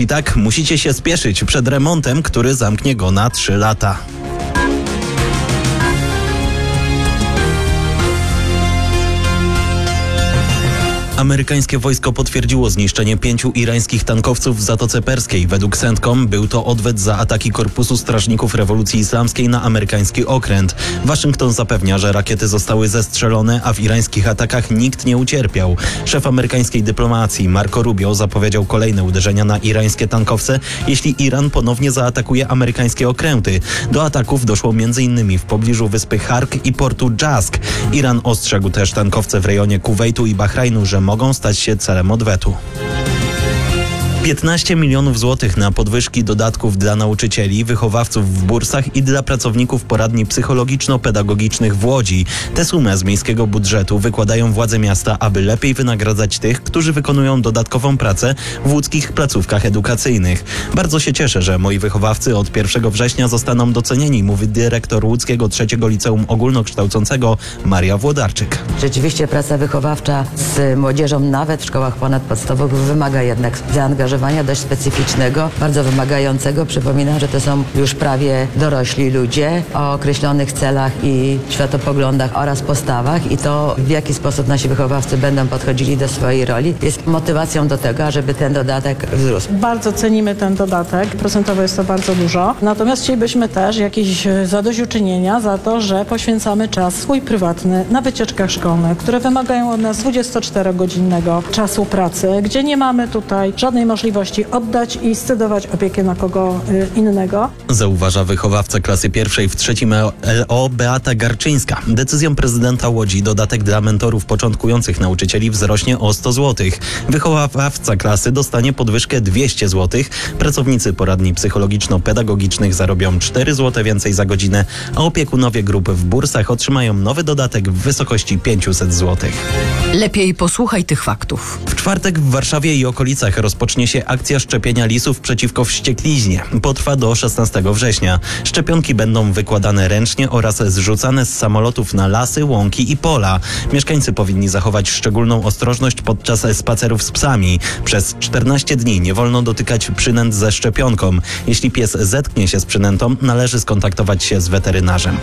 Jeśli tak, musicie się spieszyć przed remontem, który zamknie go na 3 lata. Amerykańskie wojsko potwierdziło zniszczenie 5 irańskich tankowców w Zatoce Perskiej. Według CENTCOM był to odwet za ataki Korpusu Strażników Rewolucji Islamskiej na amerykański okręt. Waszyngton zapewnia, że rakiety zostały zestrzelone, a w irańskich atakach nikt nie ucierpiał. Szef amerykańskiej dyplomacji Marco Rubio zapowiedział kolejne uderzenia na irańskie tankowce, jeśli Iran ponownie zaatakuje amerykańskie okręty. Do ataków doszło m.in. w pobliżu wyspy Hark i portu Jask. Iran ostrzegł też tankowce w rejonie Kuwejtu i Bahrajnu, że mogą stać się celem odwetu. 15 milionów złotych na podwyżki dodatków dla nauczycieli, wychowawców w bursach i dla pracowników poradni psychologiczno-pedagogicznych w Łodzi. Tę sumę z miejskiego budżetu wykładają władze miasta, aby lepiej wynagradzać tych, którzy wykonują dodatkową pracę w łódzkich placówkach edukacyjnych. Bardzo się cieszę, że moi wychowawcy od 1 września zostaną docenieni, mówi dyrektor łódzkiego 3. Liceum Ogólnokształcącego Maria Włodarczyk. Rzeczywiście praca wychowawcza z młodzieżą, nawet w szkołach ponadpodstawowych, wymaga jednak zaangażowania dość specyficznego, bardzo wymagającego. Przypominam, że to są już prawie dorośli ludzie o określonych celach i światopoglądach oraz postawach i to, w jaki sposób nasi wychowawcy będą podchodzili do swojej roli, jest motywacją do tego, ażeby ten dodatek wzrósł. Bardzo cenimy ten dodatek, procentowo jest to bardzo dużo, natomiast chcielibyśmy też jakieś zadośćuczynienia za to, że poświęcamy czas swój prywatny na wycieczkach szkolnych, które wymagają od nas 24-godzinnego czasu pracy, gdzie nie mamy tutaj żadnej możliwości oddać i scedować opiekę na kogo innego. Zauważa wychowawca klasy 1 w 3. LO Beata Garczyńska. Decyzją prezydenta Łodzi dodatek dla mentorów początkujących nauczycieli wzrośnie o 100 zł. Wychowawca klasy dostanie podwyżkę 200 zł. Pracownicy poradni psychologiczno-pedagogicznych zarobią 4 zł więcej za godzinę, a opiekunowie grup w bursach otrzymają nowy dodatek w wysokości 500 zł. Lepiej posłuchaj tych faktów. W czwartek w Warszawie i okolicach rozpocznie się akcja szczepienia lisów przeciwko wściekliźnie. Potrwa do 16 września. Szczepionki będą wykładane ręcznie oraz zrzucane z samolotów na lasy, łąki i pola. Mieszkańcy powinni zachować szczególną ostrożność podczas spacerów z psami. Przez 14 dni nie wolno dotykać przynęt ze szczepionką. Jeśli pies zetknie się z przynętą, należy skontaktować się z weterynarzem.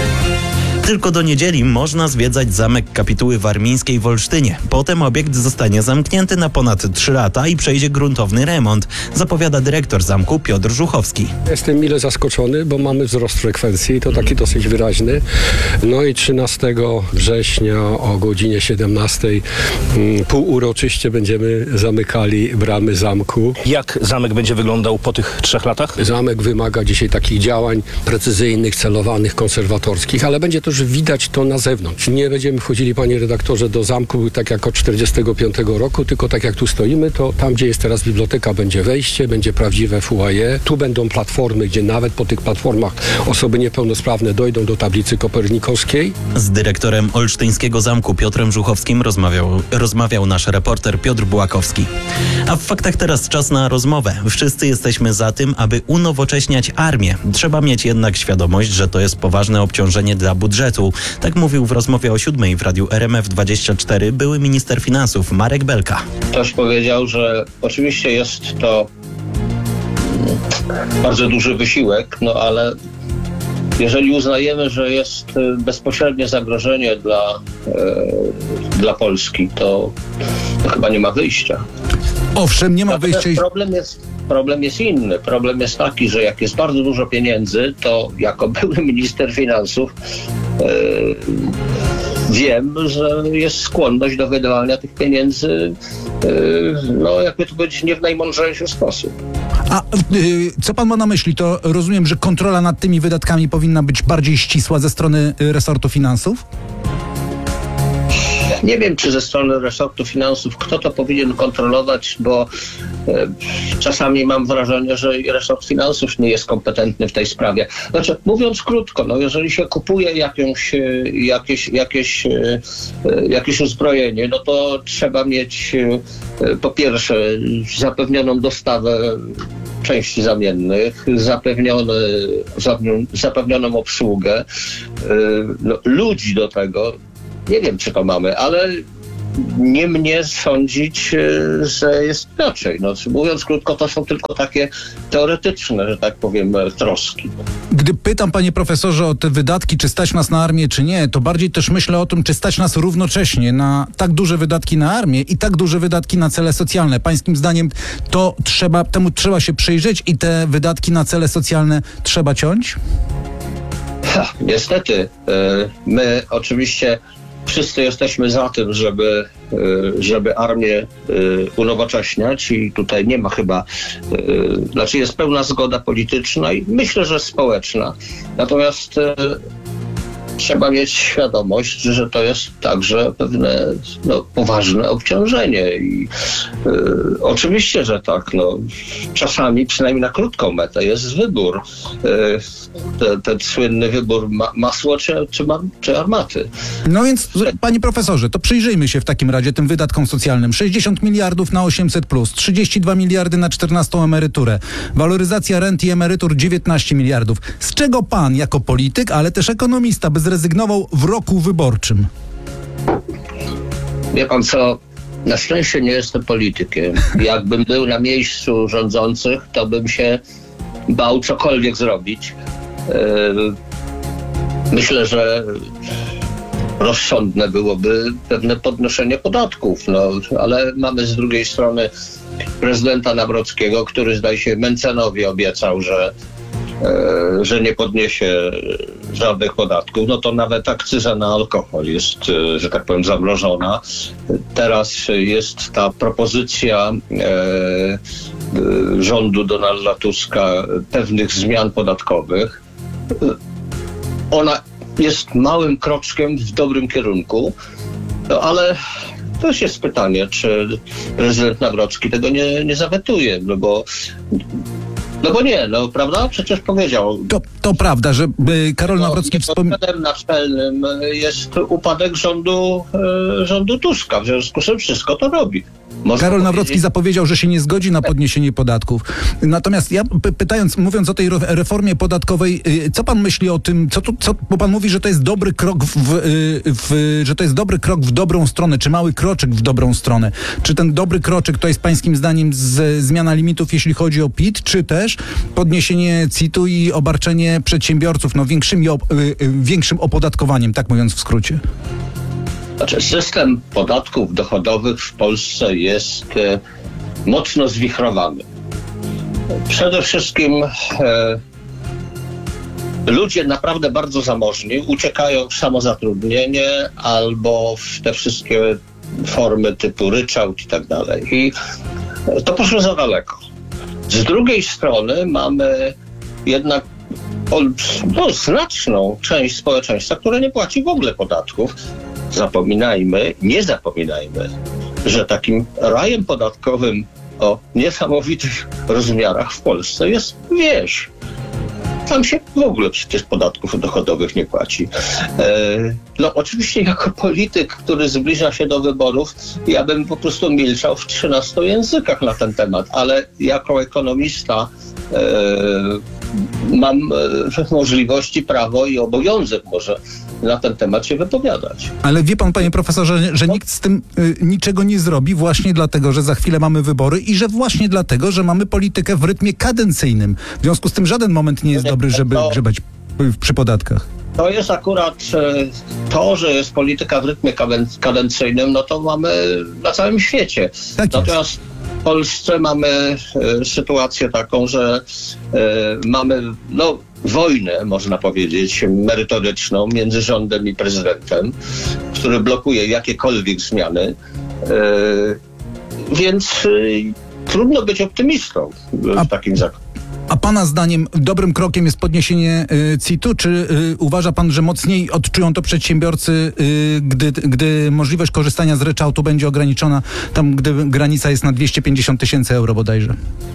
Tylko do niedzieli można zwiedzać zamek kapituły warmińskiej w Olsztynie. Potem obiekt zostanie zamknięty na ponad 3 lata i przejdzie gruntowny remont, zapowiada dyrektor zamku Piotr Żuchowski. Jestem mile zaskoczony, bo mamy wzrost frekwencji i to taki dosyć wyraźny. No i 13 września o godzinie 17 półuroczyście będziemy zamykali bramy zamku. Jak zamek będzie wyglądał po tych 3 latach? Zamek wymaga dzisiaj takich działań precyzyjnych, celowanych, konserwatorskich, ale będzie też widać to na zewnątrz. Nie będziemy wchodzili, panie redaktorze, do zamku tak jak od 1945 roku, tylko tak jak tu stoimy, to tam, gdzie jest teraz biblioteka, będzie wejście, będzie prawdziwe foyer. Tu będą platformy, gdzie nawet po tych platformach osoby niepełnosprawne dojdą do tablicy kopernikowskiej. Z dyrektorem olsztyńskiego zamku Piotrem Żuchowskim rozmawiał nasz reporter Piotr Bułakowski. A w faktach teraz czas na rozmowę. Wszyscy jesteśmy za tym, aby unowocześniać armię. Trzeba mieć jednak świadomość, że to jest poważne obciążenie dla budżetu. Tak mówił w rozmowie o 7 w radiu RMF24 były minister finansów Marek Belka. Ktoś powiedział, że oczywiście jest to bardzo duży wysiłek, no ale jeżeli uznajemy, że jest bezpośrednie zagrożenie dla Polski, to chyba nie ma wyjścia. Owszem, nie ma wyjścia. Problem jest inny. Problem jest taki, że jak jest bardzo dużo pieniędzy, to jako były minister finansów wiem, że jest skłonność do wydawania tych pieniędzy, no jakby to powiedzieć, nie w najmądrzejszy sposób. A co pan ma na myśli? To rozumiem, że kontrola nad tymi wydatkami powinna być bardziej ścisła ze strony resortu finansów? Nie wiem, czy ze strony resortu finansów kto to powinien kontrolować, bo czasami mam wrażenie, że resort finansów nie jest kompetentny w tej sprawie. Znaczy, mówiąc krótko, no jeżeli się kupuje jakieś uzbrojenie, no to trzeba mieć po pierwsze zapewnioną dostawę części zamiennych, zapewnioną obsługę, ludzi do tego. Nie wiem, czy to mamy, ale nie mnie sądzić, że jest inaczej. No, mówiąc krótko, to są tylko takie teoretyczne, że tak powiem, troski. Gdy pytam, panie profesorze, o te wydatki, czy stać nas na armię, czy nie, to bardziej też myślę o tym, czy stać nas równocześnie na tak duże wydatki na armię i tak duże wydatki na cele socjalne. Pańskim zdaniem temu trzeba się przyjrzeć i te wydatki na cele socjalne trzeba ciąć? Niestety, my oczywiście wszyscy jesteśmy za tym, żeby armię unowocześniać i tutaj nie ma chyba, znaczy jest pełna zgoda polityczna i myślę, że społeczna. Natomiast trzeba mieć świadomość, że to jest także pewne poważne obciążenie i oczywiście, że tak. Czasami, przynajmniej na krótką metę, jest wybór. Ten słynny wybór masło czy armaty. No więc, panie profesorze, to przyjrzyjmy się w takim razie tym wydatkom socjalnym. 60 miliardów na 800+, 32 miliardy na 14 emeryturę, waloryzacja rent i emerytur 19 miliardów. Z czego pan jako polityk, ale też ekonomista by zrezygnował w roku wyborczym? Wie pan co, na szczęście nie jestem politykiem. Jakbym był na miejscu rządzących, to bym się bał cokolwiek zrobić. Myślę, że rozsądne byłoby pewne podnoszenie podatków, ale mamy z drugiej strony prezydenta Nawrockiego, który zdaje się Mencenowi obiecał, że nie podniesie żadnych podatków, to nawet akcyza na alkohol jest, że tak powiem, zamrożona. Teraz jest ta propozycja rządu Donalda Tuska pewnych zmian podatkowych. Ona jest małym kroczkiem w dobrym kierunku, ale też jest pytanie, czy prezydent Nawrocki tego nie zawetuje, bo nie, prawda? Przecież powiedział. To prawda, że Karol Nawrocki wspomniał. Naczelnym jest upadek rządu Tuska, w związku z czym wszystko to robi. Karol Nawrocki zapowiedział, że się nie zgodzi na podniesienie podatków. Natomiast ja mówiąc o tej reformie podatkowej, co pan myśli o tym, bo pan mówi, że to jest dobry krok że to jest dobry krok w dobrą stronę, czy mały kroczek w dobrą stronę. Czy ten dobry kroczek to jest pańskim zdaniem zmiana limitów, jeśli chodzi o PIT, czy też podniesienie CIT-u i obarczenie przedsiębiorców większym opodatkowaniem, tak mówiąc w skrócie? Znaczy, system podatków dochodowych w Polsce jest mocno zwichrowany. Przede wszystkim ludzie naprawdę bardzo zamożni uciekają w samozatrudnienie albo w te wszystkie formy typu ryczałt i tak dalej. I to poszło za daleko. Z drugiej strony mamy jednak znaczną część społeczeństwa, które nie płaci w ogóle podatków. Nie zapominajmy, że takim rajem podatkowym o niesamowitych rozmiarach w Polsce jest wieś. Tam się w ogóle przecież podatków dochodowych nie płaci. Oczywiście jako polityk, który zbliża się do wyborów, ja bym po prostu milczał w 13 językach na ten temat, ale jako ekonomista mam możliwości, prawo i obowiązek może na ten temat się wypowiadać. Ale wie pan, panie profesorze, że nikt z tym niczego nie zrobi właśnie dlatego, że za chwilę mamy wybory i że właśnie dlatego, że mamy politykę w rytmie kadencyjnym. W związku z tym żaden moment nie jest dobry, żeby grzebać przy podatkach. To jest akurat to, że jest polityka w rytmie kadencyjnym, to mamy na całym świecie. Tak natomiast w Polsce mamy sytuację taką, że mamy wojnę, można powiedzieć, merytoryczną między rządem i prezydentem, który blokuje jakiekolwiek zmiany. Więc trudno być optymistą w takim zakresie. A pana zdaniem dobrym krokiem jest podniesienie CIT-u, czy uważa pan, że mocniej odczują to przedsiębiorcy, gdy możliwość korzystania z ryczałtu będzie ograniczona, tam gdy granica jest na 250 000 euro bodajże?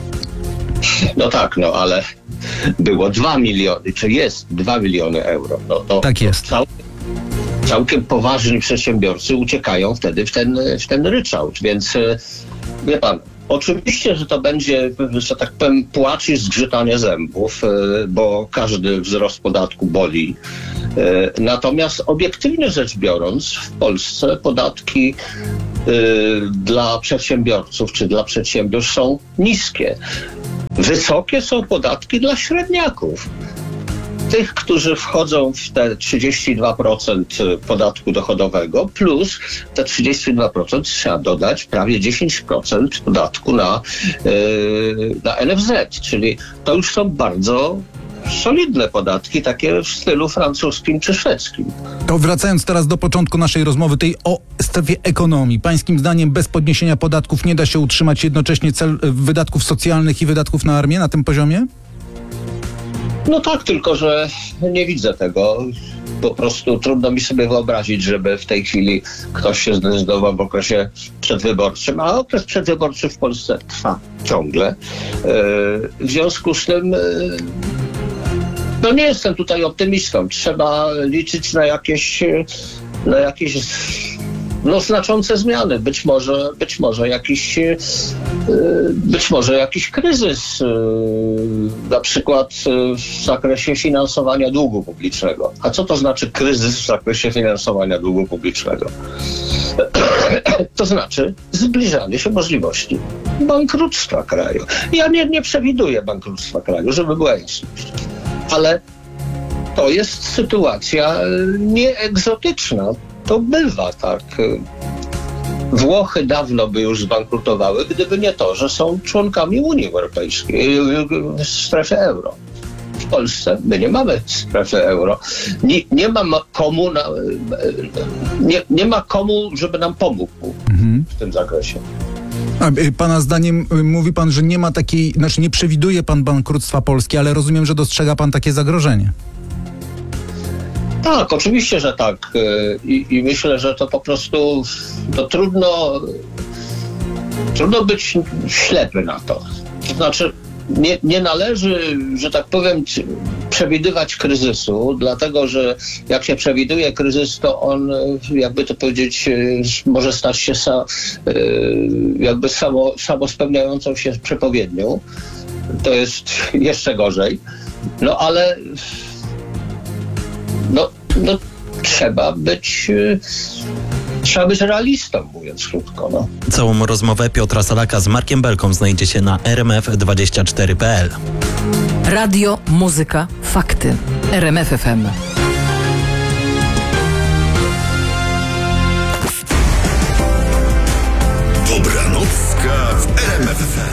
Ale było 2 miliony, czy jest 2 miliony euro. Tak jest. Całkiem poważni przedsiębiorcy uciekają wtedy w ten ryczałt, więc wie pan, oczywiście, że to będzie, że tak powiem, płacz i zgrzytanie zębów, bo każdy wzrost podatku boli. Natomiast obiektywnie rzecz biorąc, w Polsce podatki dla przedsiębiorców czy dla przedsiębiorstw są niskie. Wysokie są podatki dla średniaków. Tych, którzy wchodzą w te 32% podatku dochodowego, plus te 32% trzeba dodać prawie 10% podatku na NFZ, czyli to już są bardzo solidne podatki, takie w stylu francuskim czy szwedzkim. To wracając teraz do początku naszej rozmowy, tej o strefie ekonomii. Pańskim zdaniem bez podniesienia podatków nie da się utrzymać jednocześnie cel wydatków socjalnych i wydatków na armię na tym poziomie? No tak, tylko że nie widzę tego. Po prostu trudno mi sobie wyobrazić, żeby w tej chwili ktoś się zdecydował w okresie przedwyborczym, a okres przedwyborczy w Polsce trwa ciągle. W związku z tym no nie jestem tutaj optymistą. Trzeba liczyć na jakieś znaczące zmiany. Być może jakiś kryzys, na przykład w zakresie finansowania długu publicznego. A co to znaczy kryzys w zakresie finansowania długu publicznego? To znaczy zbliżanie się możliwości bankructwa kraju. Ja nie przewiduję bankructwa kraju, żeby była jasność. Ale to jest sytuacja nieegzotyczna. To bywa tak. Włochy dawno by już zbankrutowały, gdyby nie to, że są członkami Unii Europejskiej, w strefie euro. W Polsce my nie mamy strefy euro. Nie ma komu, żeby nam pomógł w tym zakresie. A pana zdaniem mówi pan, że nie ma takiej, znaczy nie przewiduje pan bankructwa Polski, ale rozumiem, że dostrzega pan takie zagrożenie. Tak, oczywiście, że tak. I myślę, że to po prostu trudno być ślepy na to. To znaczy nie należy, że tak powiem, przewidywać kryzysu, dlatego że jak się przewiduje kryzys, to on, jakby to powiedzieć, może stać się jakby samospełniającą się przepowiednią. To jest jeszcze gorzej. No ale trzeba być realistą, mówiąc krótko. No. Całą rozmowę Piotra Salaka z Markiem Belką znajdziecie na rmf24.pl. Radio, muzyka, fakty. RMF FM. Dobranocka w RMF FM.